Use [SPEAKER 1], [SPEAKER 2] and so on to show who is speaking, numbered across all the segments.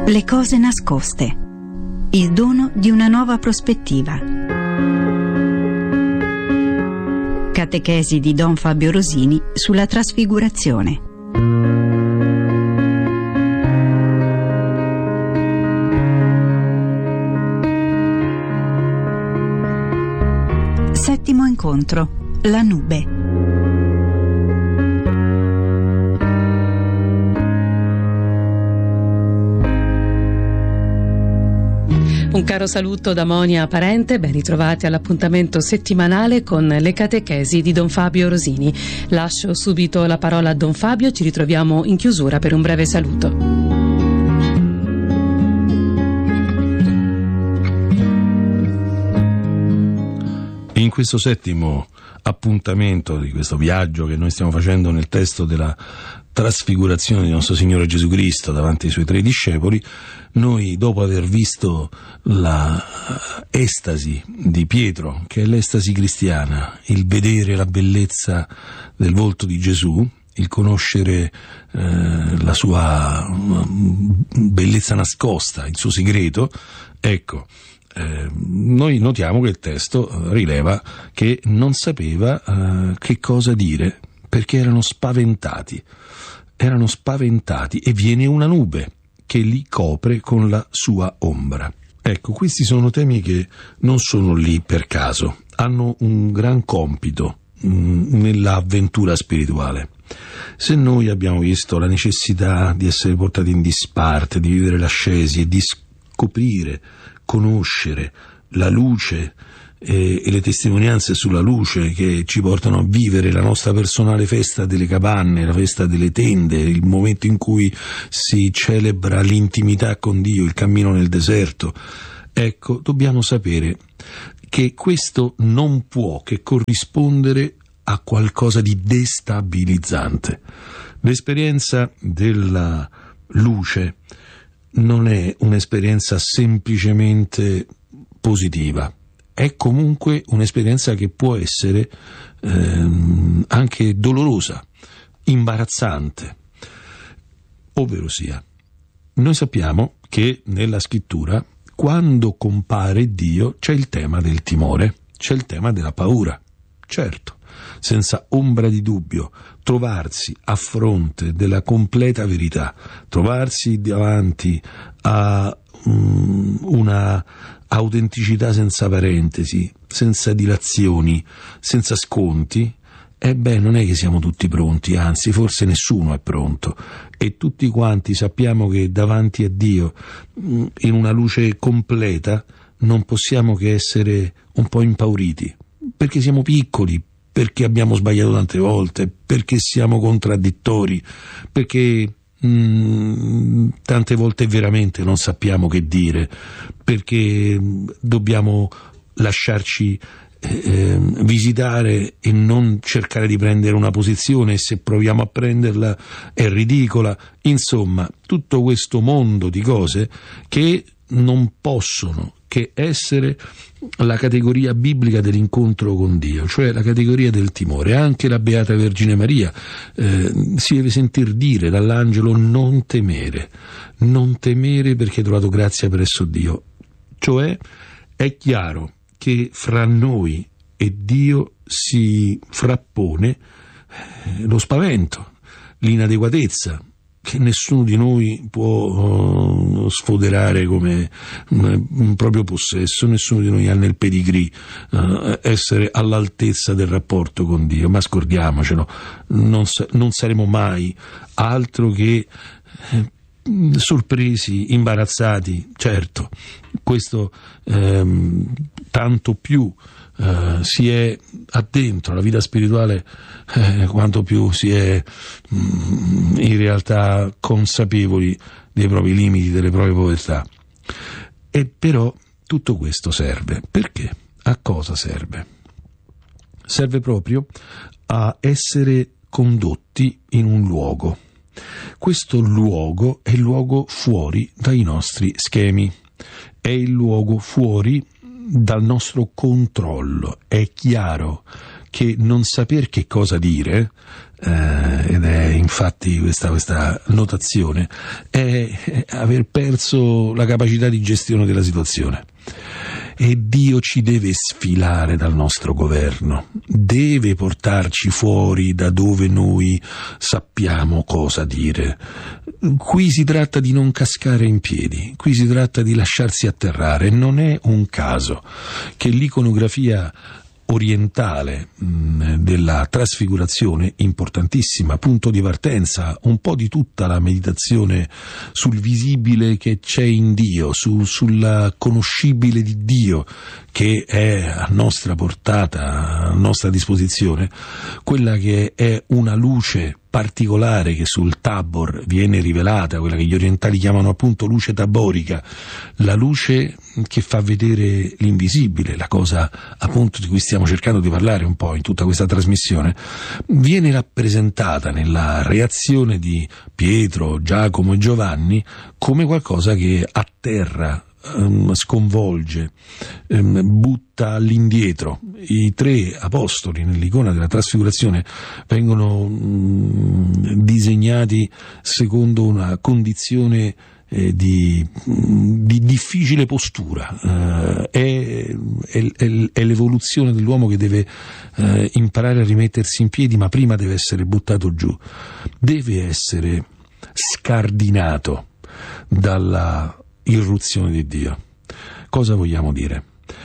[SPEAKER 1] Le cose nascoste. Il dono di una nuova prospettiva. Catechesi di Don Fabio Rosini sulla trasfigurazione. Settimo incontro. La nube.
[SPEAKER 2] Un caro saluto da Monia Parente, ben ritrovati all'appuntamento settimanale con le catechesi di Don Fabio Rosini. Lascio subito la parola a Don Fabio, ci ritroviamo in chiusura per un breve saluto.
[SPEAKER 3] In questo settimo appuntamento di questo viaggio che noi stiamo facendo nel testo della trasfigurazione di nostro Signore Gesù Cristo davanti ai Suoi 3 discepoli, noi, dopo aver visto la estasi di Pietro, che è l'estasi cristiana, il vedere la bellezza del volto di Gesù, il conoscere la sua bellezza nascosta, il suo segreto, ecco, noi notiamo che il testo rileva che non sapeva che cosa dire, perché erano spaventati e viene una nube che li copre con la sua ombra. Ecco, questi sono temi che non sono lì per caso, hanno un gran compito nell'avventura spirituale. Se noi abbiamo visto la necessità di essere portati in disparte, di vivere l'ascesi e di scoprire, conoscere la luce e le testimonianze sulla luce che ci portano a vivere la nostra personale festa delle capanne, la festa delle tende, il momento in cui si celebra l'intimità con Dio, il cammino nel deserto. Ecco, dobbiamo sapere che questo non può che corrispondere a qualcosa di destabilizzante. L'esperienza della luce non è un'esperienza semplicemente positiva, è comunque un'esperienza che può essere anche dolorosa, imbarazzante. Ovverosia, noi sappiamo che nella scrittura, quando compare Dio, c'è il tema del timore, c'è il tema della paura. Certo, senza ombra di dubbio, trovarsi a fronte della completa verità, trovarsi davanti a una autenticità senza parentesi, senza dilazioni, senza sconti, non è che siamo tutti pronti, anzi forse nessuno è pronto, e tutti quanti sappiamo che davanti a Dio, in una luce completa, non possiamo che essere un po' impauriti, perché siamo piccoli, perché abbiamo sbagliato tante volte, perché siamo contraddittori, perché tante volte veramente non sappiamo che dire, perché dobbiamo lasciarci visitare e non cercare di prendere una posizione, e se proviamo a prenderla è ridicola. Insomma, tutto questo mondo di cose che non possono che essere la categoria biblica dell'incontro con Dio, cioè la categoria del timore. Anche la Beata Vergine Maria si deve sentir dire dall'angelo: non temere perché hai trovato grazia presso Dio. Cioè è chiaro che fra noi e Dio si frappone lo spavento, l'inadeguatezza, che nessuno di noi può sfoderare come un proprio possesso, nessuno di noi ha nel pedigree essere all'altezza del rapporto con Dio, ma scordiamocelo, non saremo mai altro che sorpresi, imbarazzati. Certo, questo tanto più si è addentro alla vita spirituale, quanto più si è in realtà consapevoli dei propri limiti, delle proprie povertà. E però tutto questo serve. Perché? A cosa serve? Serve proprio a essere condotti in un luogo. Questo luogo è il luogo fuori dai nostri schemi, è il luogo fuori dal nostro controllo. È chiaro che non saper che cosa dire, ed è infatti questa notazione, è aver perso la capacità di gestione della situazione. E Dio ci deve sfilare dal nostro governo, deve portarci fuori da dove noi sappiamo cosa dire. Qui si tratta di non cascare in piedi, qui si tratta di lasciarsi atterrare. Non è un caso che l'iconografia orientale della trasfigurazione, importantissima, punto di partenza un po' di tutta la meditazione sul visibile che c'è in Dio, sul conoscibile di Dio che è a nostra portata, a nostra disposizione, quella che è una luce particolare che sul Tabor viene rivelata, quella che gli orientali chiamano appunto luce taborica, la luce che fa vedere l'invisibile, la cosa appunto di cui stiamo cercando di parlare un po' in tutta questa trasmissione, viene rappresentata nella reazione di Pietro, Giacomo e Giovanni come qualcosa che atterra, sconvolge, butta all'indietro. I tre apostoli nell'icona della trasfigurazione vengono disegnati secondo una condizione di difficile postura. È l'evoluzione dell'uomo che deve imparare a rimettersi in piedi, ma prima deve essere buttato giù, deve essere scardinato dalla irruzione di Dio. Cosa vogliamo dire?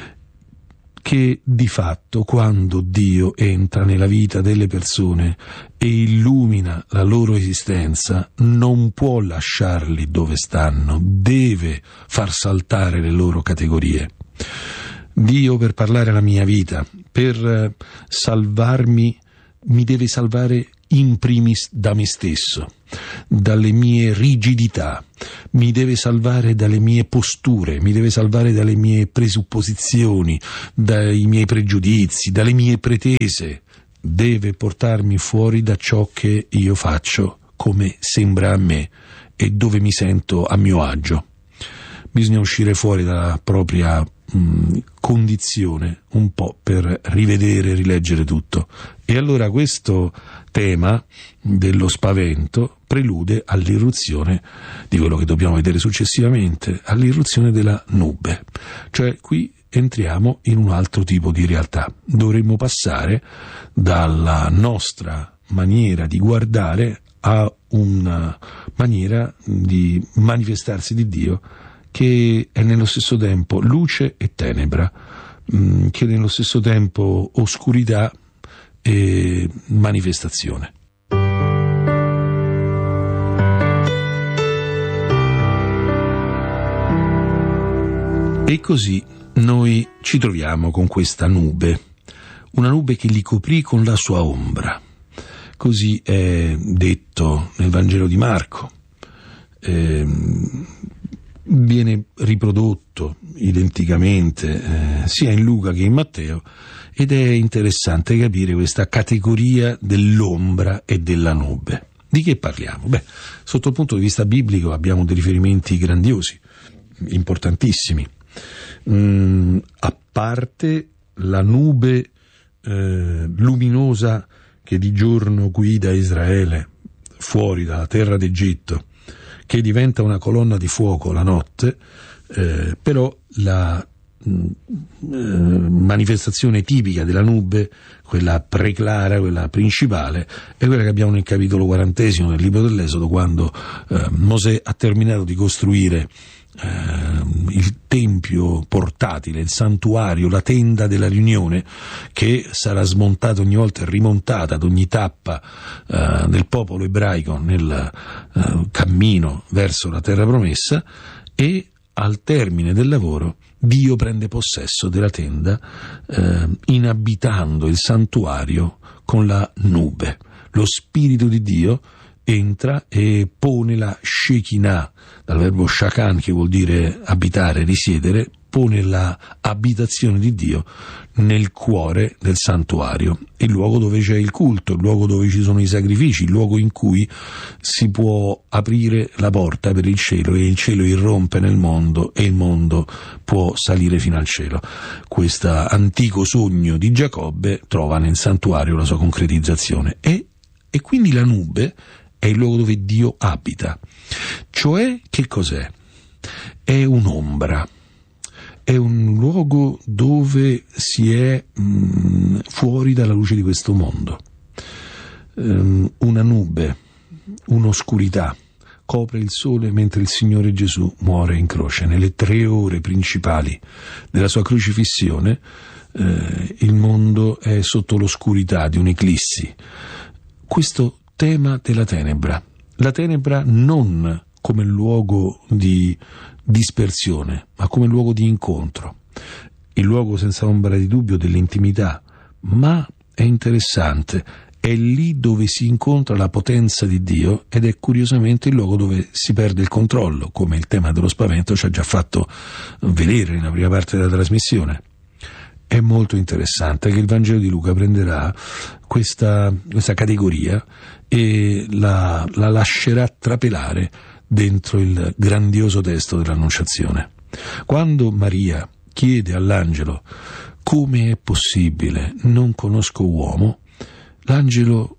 [SPEAKER 3] Che di fatto quando Dio entra nella vita delle persone e illumina la loro esistenza, non può lasciarli dove stanno, deve far saltare le loro categorie. Dio, per parlare alla mia vita, per salvarmi, mi deve salvare in primis da me stesso, dalle mie rigidità, mi deve salvare dalle mie posture, mi deve salvare dalle mie presupposizioni, dai miei pregiudizi, dalle mie pretese, deve portarmi fuori da ciò che io faccio come sembra a me e dove mi sento a mio agio. Bisogna uscire fuori dalla propria condizione un po' per rivedere, rileggere tutto. E allora questo tema dello spavento prelude all'irruzione di quello che dobbiamo vedere successivamente, all'irruzione della nube. Cioè qui entriamo in un altro tipo di realtà. Dovremmo passare dalla nostra maniera di guardare a una maniera di manifestarsi di Dio che è nello stesso tempo luce e tenebra, che è nello stesso tempo oscurità e manifestazione. E così noi ci troviamo con questa nube, una nube che li coprì con la sua ombra. Così è detto nel Vangelo di Marco. Viene riprodotto identicamente sia in Luca che in Matteo, ed è interessante capire questa categoria dell'ombra e della nube. Di che parliamo? Beh, sotto il punto di vista biblico abbiamo dei riferimenti grandiosi, importantissimi. A parte la nube luminosa che di giorno guida Israele fuori dalla terra d'Egitto, che diventa una colonna di fuoco la notte, però la manifestazione tipica della nube, quella preclara, quella principale, è quella che abbiamo nel capitolo 40 del libro dell'Esodo, quando Mosè ha terminato di costruire il tempio portatile, il santuario, la tenda della riunione, che sarà smontata ogni volta e rimontata ad ogni tappa del popolo ebraico nel cammino verso la terra promessa. E al termine del lavoro Dio prende possesso della tenda, inabitando il santuario con la nube. Lo Spirito di Dio entra e pone la Shekinah, dal verbo shakan, che vuol dire abitare, risiedere, pone la abitazione di Dio nel cuore del santuario, il luogo dove c'è il culto, il luogo dove ci sono i sacrifici, il luogo in cui si può aprire la porta per il cielo e il cielo irrompe nel mondo e il mondo può salire fino al cielo. Questo antico sogno di Giacobbe trova nel santuario la sua concretizzazione e quindi la nube è il luogo dove Dio abita. Cioè, che cos'è? È un'ombra. È un luogo dove si è fuori dalla luce di questo mondo. Una nube, un'oscurità copre il sole mentre il Signore Gesù muore in croce. Nelle 3 ore principali della sua crocifissione il mondo è sotto l'oscurità di un'eclissi. Questo tema della tenebra. La tenebra non come luogo di dispersione, ma come luogo di incontro, il luogo senza ombra di dubbio dell'intimità, ma è interessante, è lì dove si incontra la potenza di Dio ed è curiosamente il luogo dove si perde il controllo, come il tema dello spavento ci ha già fatto vedere nella prima parte della trasmissione. È molto interessante che il Vangelo di Luca prenderà questa categoria e la lascerà trapelare dentro il grandioso testo dell'Annunciazione. Quando Maria chiede all'angelo come è possibile, non conosco uomo, l'angelo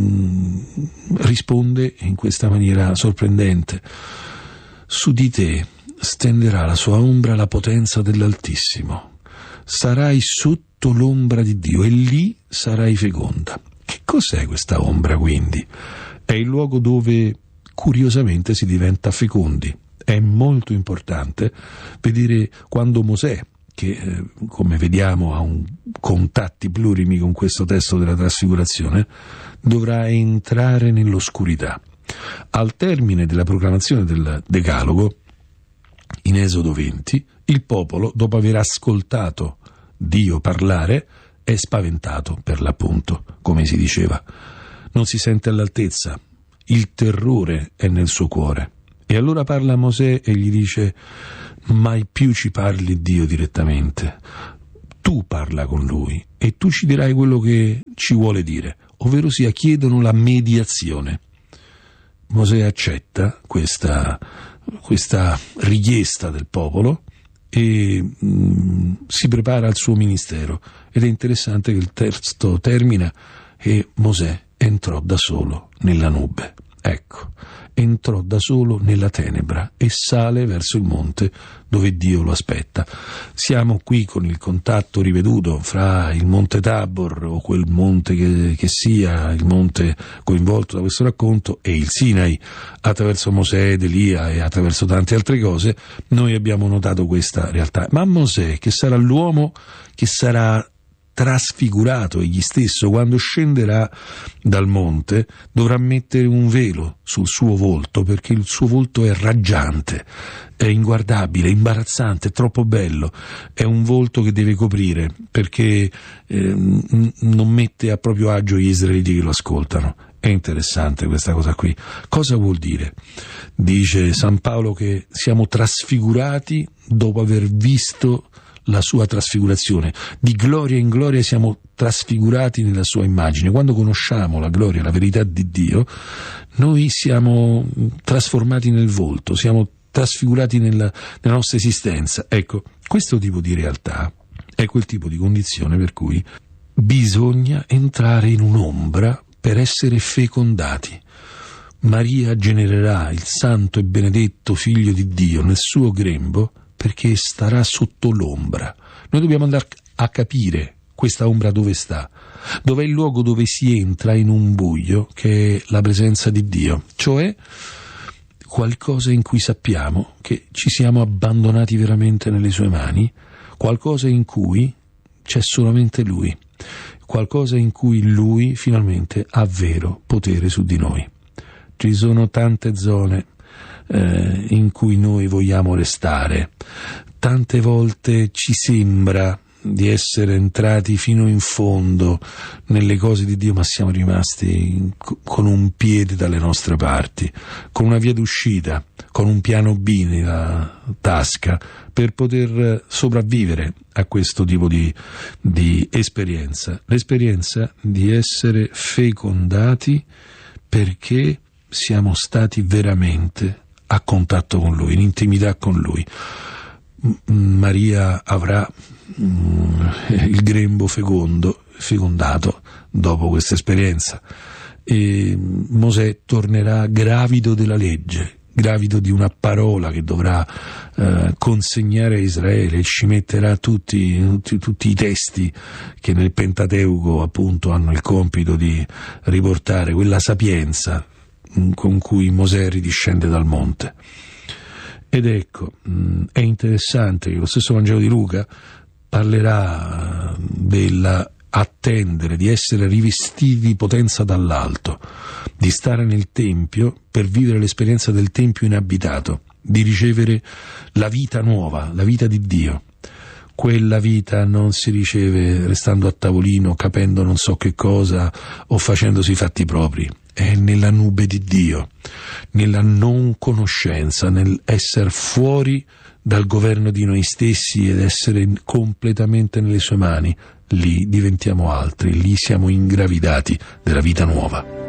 [SPEAKER 3] risponde in questa maniera sorprendente: su di te stenderà la sua ombra la potenza dell'Altissimo, sarai sotto l'ombra di Dio e lì sarai feconda. Che cos'è questa ombra quindi? È il luogo dove curiosamente si diventa fecondi. È molto importante vedere quando Mosè, che come vediamo ha contatti plurimi con questo testo della trasfigurazione, dovrà entrare nell'oscurità. Al termine della proclamazione del Decalogo, in Esodo 20, il popolo, dopo aver ascoltato Dio parlare, è spaventato, per l'appunto, come si diceva. Non si sente all'altezza, il terrore è nel suo cuore. E allora parla a Mosè e gli dice: mai più ci parli Dio direttamente, tu parla con lui e tu ci dirai quello che ci vuole dire, ovvero sia chiedono la mediazione. Mosè accetta questa richiesta del popolo e si prepara al suo ministero, ed è interessante che il testo termina e Mosè entrò da solo nella nube. Ecco, entrò da solo nella tenebra e sale verso il monte dove Dio lo aspetta. Siamo qui con il contatto riveduto fra il monte Tabor o quel monte che sia il monte coinvolto da questo racconto e il Sinai. Attraverso Mosè ed Elia e attraverso tante altre cose noi abbiamo notato questa realtà. Ma Mosè, che sarà l'uomo che sarà trasfigurato egli stesso, quando scenderà dal monte dovrà mettere un velo sul suo volto, perché il suo volto è raggiante, è inguardabile, imbarazzante, è troppo bello, è un volto che deve coprire perché non mette a proprio agio gli israeliti che lo ascoltano. È interessante questa cosa qui. Cosa vuol dire? Dice San Paolo che siamo trasfigurati dopo aver visto la sua trasfigurazione. Di gloria in gloria siamo trasfigurati nella sua immagine. Quando conosciamo la gloria, la verità di Dio, noi siamo trasformati nel volto, siamo trasfigurati nella nostra esistenza. Ecco, questo tipo di realtà è quel tipo di condizione per cui bisogna entrare in un'ombra per essere fecondati. Maria genererà il santo e benedetto figlio di Dio nel suo grembo perché starà sotto l'ombra. Noi dobbiamo andare a capire questa ombra dove sta, dov'è il luogo dove si entra in un buio che è la presenza di Dio, cioè qualcosa in cui sappiamo che ci siamo abbandonati veramente nelle sue mani, qualcosa in cui c'è solamente Lui, qualcosa in cui Lui finalmente ha vero potere su di noi. Ci sono tante zone in cui noi vogliamo restare. Tante volte ci sembra di essere entrati fino in fondo nelle cose di Dio, ma siamo rimasti con un piede dalle nostre parti, con una via d'uscita, con un piano B nella tasca per poter sopravvivere a questo tipo di esperienza, l'esperienza di essere fecondati perché siamo stati veramente a contatto con Lui, in intimità con Lui. Maria avrà il grembo fecondato dopo questa esperienza, e Mosè tornerà gravido della legge, gravido di una parola che dovrà consegnare a Israele, e ci metterà tutti i testi che nel Pentateuco appunto hanno il compito di riportare quella sapienza con cui Mosè ridiscende dal monte. Ed ecco, è interessante che lo stesso Vangelo di Luca parlerà dell'attendere, di essere rivestiti di potenza dall'alto, di stare nel Tempio per vivere l'esperienza del Tempio inabitato, di ricevere la vita nuova, la vita di Dio. Quella vita non si riceve restando a tavolino, capendo non so che cosa o facendosi i fatti propri. È nella nube di Dio, nella non conoscenza, nell'essere fuori dal governo di noi stessi ed essere completamente nelle sue mani. Lì diventiamo altri, lì siamo ingravidati della vita nuova.